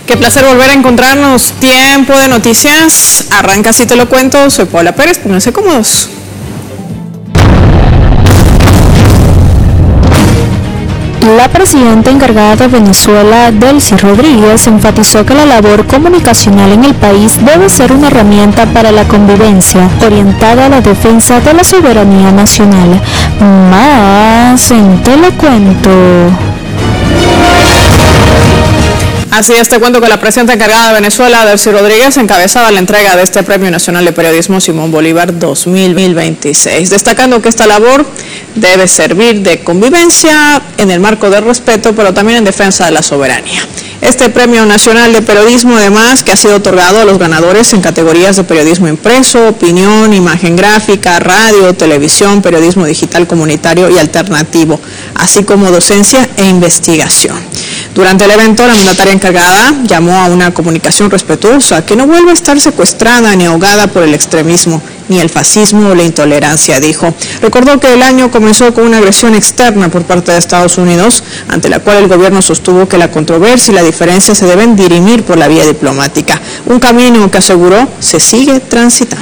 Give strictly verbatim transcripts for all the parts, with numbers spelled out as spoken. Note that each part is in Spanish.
Qué placer volver a encontrarnos. Tiempo de noticias. Arranca Así Te Lo Cuento. Soy Paula Pérez. Pónganse cómodos. La presidenta encargada de Venezuela, Delcy Rodríguez, enfatizó que la labor comunicacional en el país debe ser una herramienta para la convivencia, orientada a la defensa de la soberanía nacional. Más en Te Lo Cuento. Así es, te cuento que la presidenta encargada de Venezuela, Delcy Rodríguez, encabezaba la entrega de este Premio Nacional de Periodismo Simón Bolívar dos mil veintiséis, destacando que esta labor debe servir de convivencia en el marco del respeto, pero también en defensa de la soberanía. Este Premio Nacional de Periodismo, además, que ha sido otorgado a los ganadores en categorías de periodismo impreso, opinión, imagen gráfica, radio, televisión, periodismo digital comunitario y alternativo, así como docencia e investigación. Durante el evento, la mandataria encargada llamó a una comunicación respetuosa que no vuelva a estar secuestrada ni ahogada por el extremismo, ni el fascismo o la intolerancia, dijo. Recordó que el año comenzó con una agresión externa por parte de Estados Unidos, ante la cual el gobierno sostuvo que la controversia y la diferencia se deben dirimir por la vía diplomática, un camino que aseguró se sigue transitando.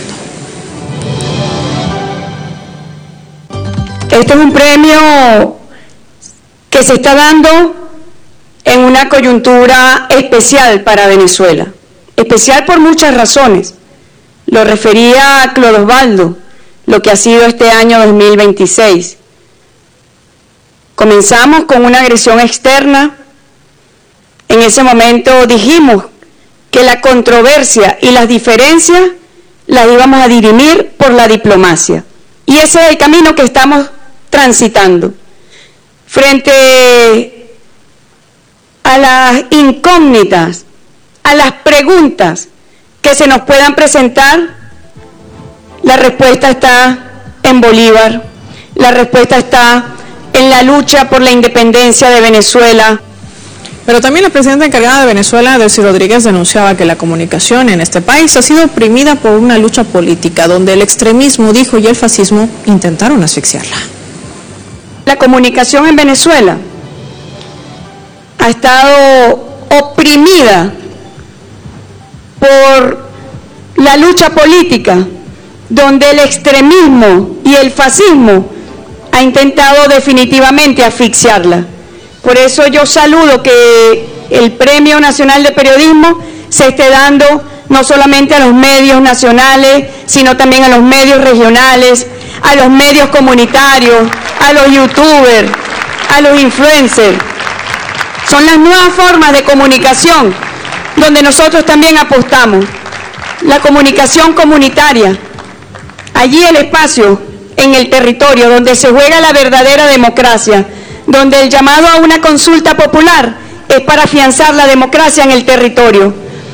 Este es un premio que se está dando en una coyuntura especial para Venezuela, especial por muchas razones. Lo refería a Claudio Osvaldo, lo que ha sido este año dos mil veintiséis. Comenzamos con una agresión externa. En ese momento dijimos que la controversia y las diferencias las íbamos a dirimir por la diplomacia. Y ese es el camino que estamos transitando. Frente a las incógnitas, a las preguntas que se nos puedan presentar, la respuesta está en Bolívar, la respuesta está en la lucha por la independencia de Venezuela. Pero también la presidenta encargada de Venezuela, Delcy Rodríguez, denunciaba que la comunicación en este país ha sido oprimida por una lucha política, donde el extremismo, dijo, y el fascismo intentaron asfixiarla. La comunicación en Venezuela ha estado oprimida por la lucha política, donde el extremismo y el fascismo ha intentado definitivamente asfixiarla. Por eso yo saludo que el Premio Nacional de Periodismo se esté dando no solamente a los medios nacionales, sino también a los medios regionales, a los medios comunitarios, a los youtubers, a los influencers. Son las nuevas formas de comunicación donde nosotros también apostamos. La comunicación comunitaria, allí el espacio en el territorio donde se juega la verdadera democracia, donde el llamado a una consulta popular es para afianzar la democracia en el territorio.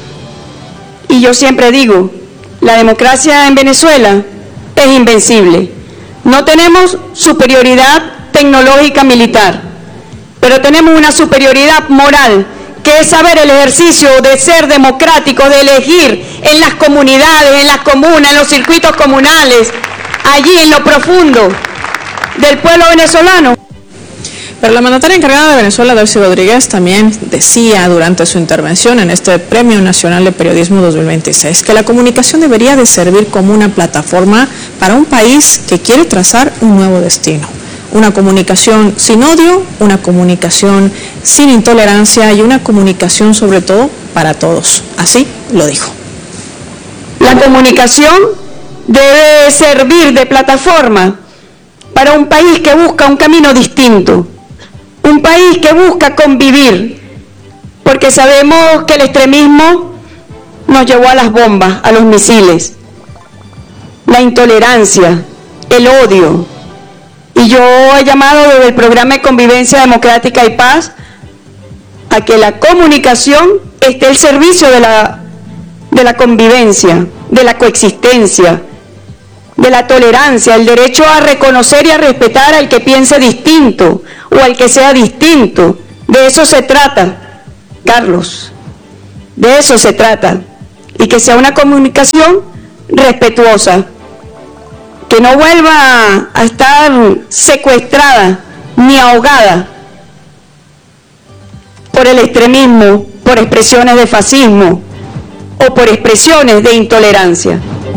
Y yo siempre digo, la democracia en Venezuela es invencible. No tenemos superioridad tecnológica militar, pero tenemos una superioridad moral, que es saber el ejercicio de ser democrático, de elegir en las comunidades, en las comunas, en los circuitos comunales, allí en lo profundo del pueblo venezolano. Pero la mandataria encargada de Venezuela, Delcy Rodríguez, también decía durante su intervención en este Premio Nacional de Periodismo dos mil veintiséis que la comunicación debería de servir como una plataforma para un país que quiere trazar un nuevo destino. Una comunicación sin odio, una comunicación sin intolerancia y una comunicación sobre todo para todos. Así lo dijo. La comunicación debe servir de plataforma para un país que busca un camino distinto, un país que busca convivir, porque sabemos que el extremismo nos llevó a las bombas, a los misiles, la intolerancia, el odio. Y yo he llamado desde el programa de Convivencia Democrática y Paz a que la comunicación esté al servicio de la, de la convivencia, de la coexistencia, de la tolerancia, el derecho a reconocer y a respetar al que piense distinto o al que sea distinto. De eso se trata, Carlos, de eso se trata. Y que sea una comunicación respetuosa, que no vuelva a estar secuestrada ni ahogada por el extremismo por expresiones de fascismo o por expresiones de intolerancia.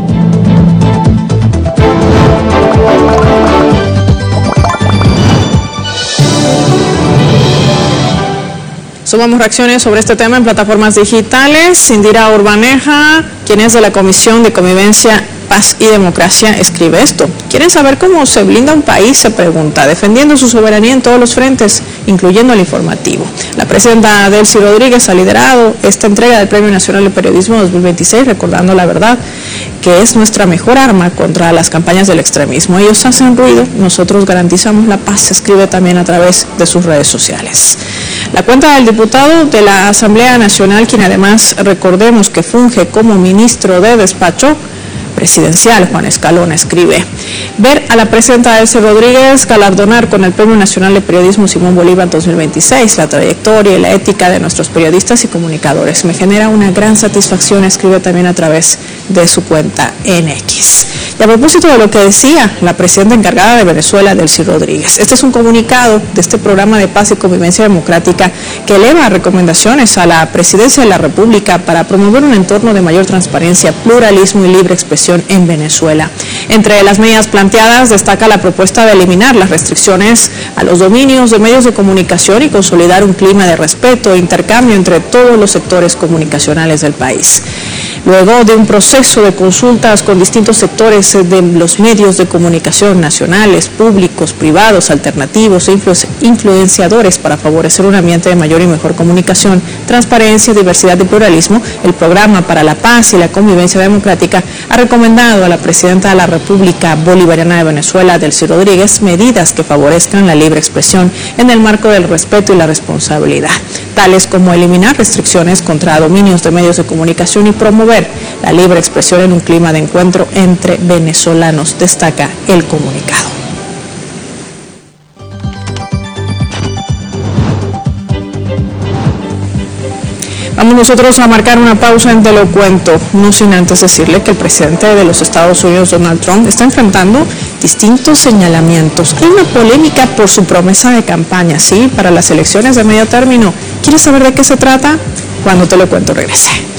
Sumamos reacciones sobre este tema en plataformas digitales. Indira Urbaneja, quien es de la Comisión de Convivencia, Paz y Democracia, escribe esto. ¿Quieren saber cómo se blinda un país? Se pregunta, defendiendo su soberanía en todos los frentes, incluyendo el informativo. La presidenta Delcy Rodríguez ha liderado esta entrega del Premio Nacional de Periodismo dos mil veintiséis, recordando la verdad, que es nuestra mejor arma contra las campañas del extremismo. Ellos hacen ruido, nosotros garantizamos la paz, se escribe también a través de sus redes sociales. La cuenta del diputado de la Asamblea Nacional, quien además recordemos que funge como ministro de despacho presidencial, Juan Escalona, escribe: ver a la presidenta Delcy Rodríguez galardonar con el Premio Nacional de Periodismo Simón Bolívar dos mil veintiséis, la trayectoria y la ética de nuestros periodistas y comunicadores me genera una gran satisfacción, escribe también a través de su cuenta en X. Y a propósito de lo que decía la presidenta encargada de Venezuela, Delcy Rodríguez, este es un comunicado de este programa de paz y convivencia democrática que eleva recomendaciones a la presidencia de la República para promover un entorno de mayor transparencia, pluralismo y libre expresión en Venezuela. Entre las medidas planteadas destaca la propuesta de eliminar las restricciones a los dominios de medios de comunicación y consolidar un clima de respeto e intercambio entre todos los sectores comunicacionales del país. Luego de un proceso de consultas con distintos sectores de los medios de comunicación nacionales, públicos, privados, alternativos e influ- influenciadores para favorecer un ambiente de mayor y mejor comunicación, transparencia, diversidad y pluralismo, el Programa para la Paz y la Convivencia Democrática ha recomendado a la presidenta de la República Bolivariana de Venezuela, Delcy Rodríguez, medidas que favorezcan la libre expresión en el marco del respeto y la responsabilidad, tales como eliminar restricciones contra dominios de medios de comunicación y promover la libre expresión en un clima de encuentro entre venezolanos, destaca el comunicado. Vamos nosotros a marcar una pausa en Te lo cuento, no sin antes decirle que el presidente de los Estados Unidos, Donald Trump, está enfrentando distintos señalamientos. Hay una polémica por su promesa de campaña, sí, para las elecciones de medio término. ¿Quieres saber de qué se trata? Cuando Te lo cuento regrese.